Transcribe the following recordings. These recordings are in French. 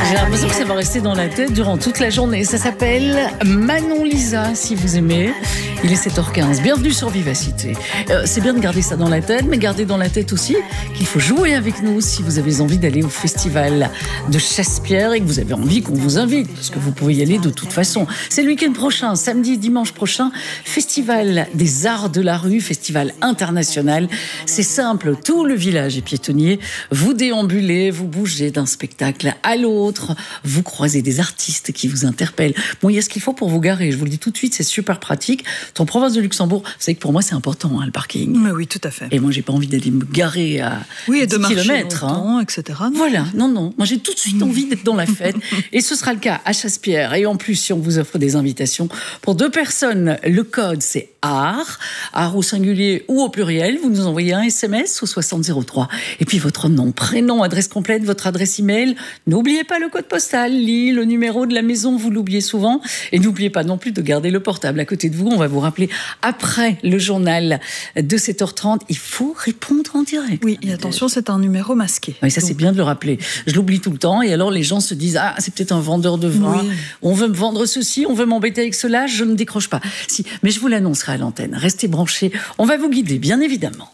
J'ai l'impression que ça va rester dans la tête durant toute la journée. Ça s'appelle Manon Lisa, si vous aimez. Il est 7h15. Bienvenue sur Vivacité. C'est bien de garder ça dans la tête, mais gardez dans la tête aussi qu'il faut jouer avec nous si vous avez envie d'aller au festival de Chassepierre et que vous avez envie qu'on vous invite, parce que vous pouvez y aller de toute façon. C'est le week-end prochain, samedi et dimanche prochain, Festival des Arts de la Rue, festival international. C'est simple, tout le village est piétonnier. Vous déambulez, vous bougez d'un spectacle à l'autre, vous croisez des artistes qui vous interpellent. Bon, il y a ce qu'il faut pour vous garer, je vous le dis tout de suite, c'est super pratique. En province de Luxembourg, vous savez que pour moi c'est important, le parking. Mais oui, tout à fait. Et moi j'ai pas envie d'aller me garer à 10 kilomètres, etc. Voilà, non. Moi j'ai tout de suite envie d'être dans la fête. Et ce sera le cas à Chassepierre. Et en plus, si on vous offre des invitations pour 2 personnes, le code c'est art au singulier ou au pluriel. Vous nous envoyez un SMS au 6003. Et puis votre nom, prénom, adresse complète, votre adresse email. N'oubliez pas le code postal, le numéro de la maison, vous l'oubliez souvent. Et n'oubliez pas non plus de garder le portable à côté de vous. On va vous rappeler après le journal de 7h30. Il faut répondre en direct. Oui, et attention, c'est un numéro masqué. Oui, ça c'est bien de le rappeler. Je l'oublie tout le temps. Et alors les gens se disent, c'est peut-être un vendeur de vin. Oui. On veut me vendre ceci, on veut m'embêter avec cela. Je ne décroche pas. Si, mais je vous l'annoncerai à l'antenne. Restez branchés. On va vous guider, bien évidemment.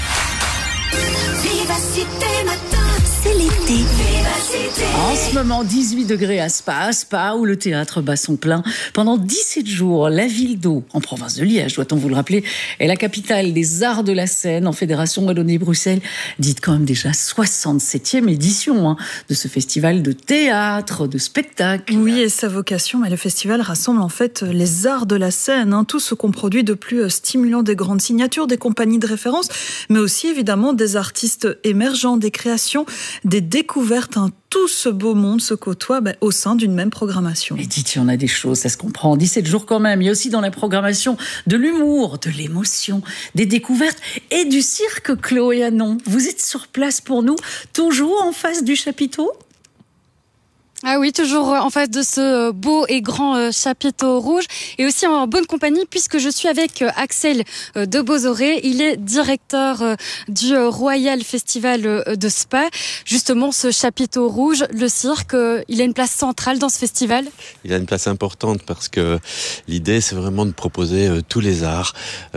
Vivacité matin, c'est l'été. En ce moment, 18 degrés à Spa où le théâtre bat son plein. Pendant 17 jours, la ville d'Eau, en province de Liège, doit-on vous le rappeler, est la capitale des arts de la scène en Fédération Wallonie-Bruxelles. Dites quand même déjà 67e édition de ce festival de théâtre, de spectacle. Oui, et sa vocation, le festival rassemble en fait les arts de la scène, tout ce qu'on produit de plus stimulant, des grandes signatures, des compagnies de référence, mais aussi évidemment des artistes émergents, des créations, des découvertes. Tout ce beau monde se côtoie au sein d'une même programmation. Et dites, il y en a des choses, ça se comprend. 17 jours quand même. Il y a aussi dans la programmation de l'humour, de l'émotion, des découvertes et du cirque Chloé Anon. Vous êtes sur place pour nous, toujours en face du chapiteau ? Ah oui, toujours en face de ce beau et grand chapiteau rouge et aussi en bonne compagnie puisque je suis avec Axel de Beauzoré. Il est directeur du Royal Festival de Spa. Justement, ce chapiteau rouge, le cirque, il a une place centrale dans ce festival. Il a une place importante parce que l'idée, c'est vraiment de proposer tous les arts,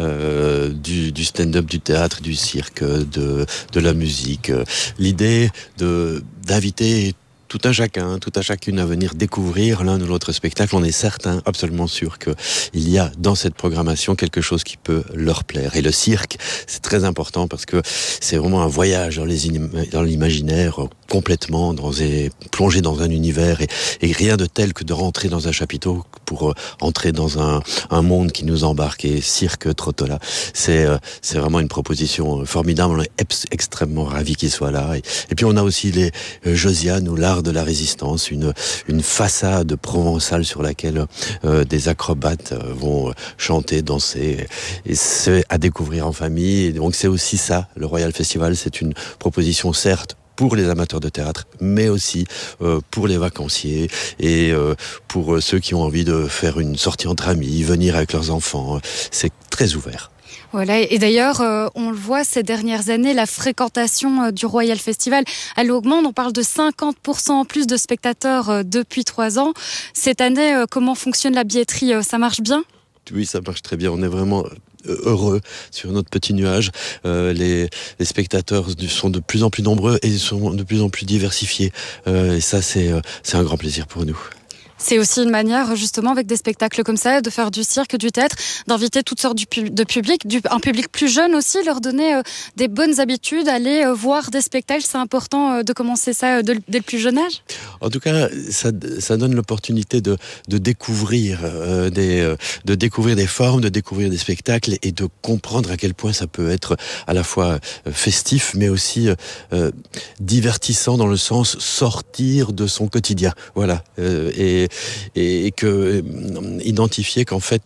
du stand-up, du théâtre, du cirque, de la musique. L'idée d'inviter tout un chacun, tout à chacune à venir découvrir l'un ou l'autre spectacle. On est certain, absolument sûr qu'il y a dans cette programmation quelque chose qui peut leur plaire. Et le cirque, c'est très important parce que c'est vraiment un voyage dans l'imaginaire complètement, plongé dans un univers et rien de tel que de rentrer dans un chapiteau pour entrer dans un monde qui nous embarque. Et Cirque Trottola, c'est vraiment une proposition formidable. On est extrêmement ravis qu'ils soient là. Et puis on a aussi les Josiane ou l'art de la résistance, une façade provençale sur laquelle des acrobates vont chanter, danser, et c'est à découvrir en famille. Et donc c'est aussi ça, le Royal Festival, c'est une proposition certes pour les amateurs de théâtre, mais aussi pour les vacanciers et pour ceux qui ont envie de faire une sortie entre amis, venir avec leurs enfants. C'est très ouvert. Voilà, et d'ailleurs, on le voit ces dernières années, la fréquentation du Royal Festival, elle augmente. On parle de 50% en plus de spectateurs depuis 3 ans. Cette année, comment fonctionne la billetterie ? Ça marche bien ? Oui, ça marche très bien. On est vraiment heureux sur notre petit nuage. Les spectateurs sont de plus en plus nombreux et sont de plus en plus diversifiés. Et ça, c'est un grand plaisir pour nous. C'est aussi une manière, justement, avec des spectacles comme ça, de faire du cirque, du théâtre, d'inviter toutes sortes de public, un public plus jeune aussi, leur donner des bonnes habitudes, aller voir des spectacles. C'est important de commencer ça dès le plus jeune âge. En tout cas, ça donne l'opportunité de découvrir des formes, de découvrir des spectacles et de comprendre à quel point ça peut être à la fois festif, mais aussi divertissant dans le sens sortir de son quotidien. Voilà. Et que identifier qu'en fait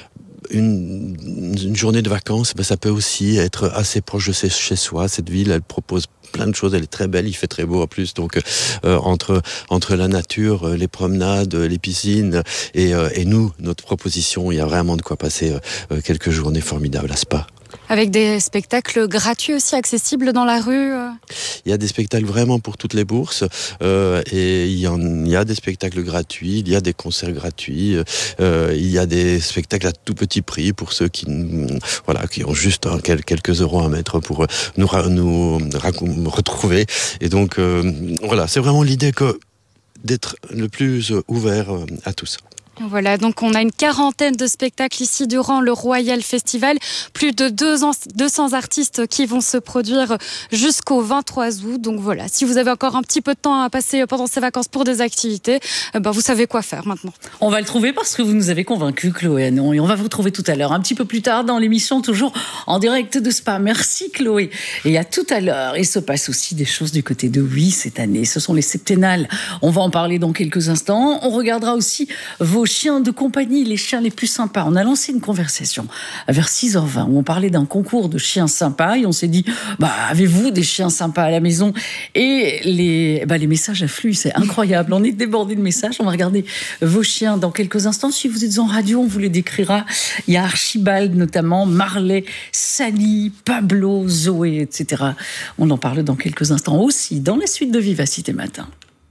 une journée de vacances, ça peut aussi être assez proche de chez soi. Cette ville, elle propose plein de choses, elle est très belle, il fait très beau en plus, donc entre la nature, les promenades, les piscines et nous, notre proposition, il y a vraiment de quoi passer quelques journées formidables à Spa. Avec des spectacles gratuits aussi accessibles dans la rue. Il y a des spectacles vraiment pour toutes les bourses et il y a des spectacles gratuits, il y a des concerts gratuits, il y a des spectacles à tout petit prix pour ceux qui ont juste quelques euros à mettre pour nous retrouver. Et donc c'est vraiment l'idée d'être le plus ouvert à tous. Voilà, donc on a une quarantaine de spectacles ici durant le Royal Festival. Plus de 200 artistes qui vont se produire jusqu'au 23 août. Donc voilà, si vous avez encore un petit peu de temps à passer pendant ces vacances pour des activités, vous savez quoi faire maintenant. On va le trouver parce que vous nous avez convaincus, Chloé Hannon. Et on va vous retrouver tout à l'heure, un petit peu plus tard dans l'émission, toujours en direct de Spa. Merci Chloé. Et à tout à l'heure. Il se passe aussi des choses du côté de Oui cette année. Ce sont les septennales. On va en parler dans quelques instants. On regardera aussi vos chiens de compagnie, les chiens les plus sympas. On a lancé une conversation vers 6h20 où on parlait d'un concours de chiens sympas et on s'est dit, avez-vous des chiens sympas à la maison? Et les messages affluent, c'est incroyable. On est débordé de messages. On va regarder vos chiens dans quelques instants. Si vous êtes en radio, on vous les décrira. Il y a Archibald notamment, Marley, Sally, Pablo, Zoé, etc. On en parle dans quelques instants aussi dans la suite de Vivacité Matin.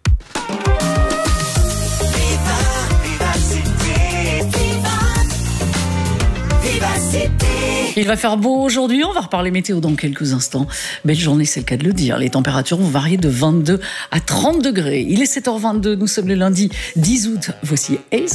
Il va faire beau aujourd'hui, on va reparler météo dans quelques instants. Belle journée, c'est le cas de le dire. Les températures vont varier de 22 à 30 degrés. Il est 7h22, nous sommes le lundi 10 août. Voici Ace.